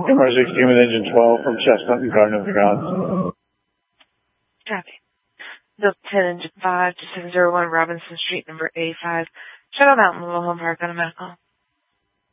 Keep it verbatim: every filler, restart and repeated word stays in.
Number sixteen with engine twelve from Chestnut and Garden of the Gods. Copy. Delta ten, engine five to seven zero one Robinson Street, number eighty-five, Shadow Mountain, Mobile Home Park on a medical.